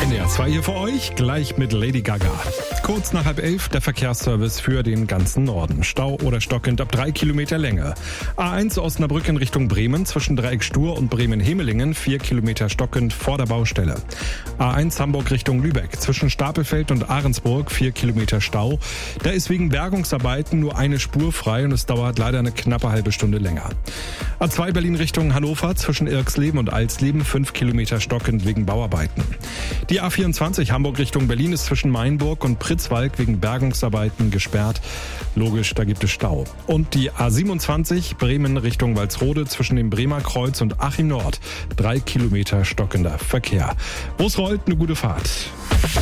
NDR 2 hier für euch, gleich mit Lady Gaga. Kurz nach 10:30 der Verkehrsservice für den ganzen Norden. Stau oder stockend ab 3 Kilometer Länge. A1 Osnabrück in Richtung Bremen zwischen Dreieck Stur und Bremen-Hemelingen 4 Kilometer stockend vor der Baustelle. A1 Hamburg Richtung Lübeck zwischen Stapelfeld und Ahrensburg 4 Kilometer Stau. Da ist wegen Bergungsarbeiten nur eine Spur frei und es dauert leider eine knappe halbe Stunde länger. A2 Berlin Richtung Hannover zwischen Irksleben und Alsleben 5 Kilometer stockend wegen Bauarbeiten. Die A24 Hamburg Richtung Berlin ist zwischen Mainburg und Pritzwalk wegen Bergungsarbeiten gesperrt. Logisch, da gibt es Stau. Und die A27 Bremen Richtung Walsrode zwischen dem Bremer Kreuz und Achim Nord 3 Kilometer stockender Verkehr. Wo es rollt, eine gute Fahrt.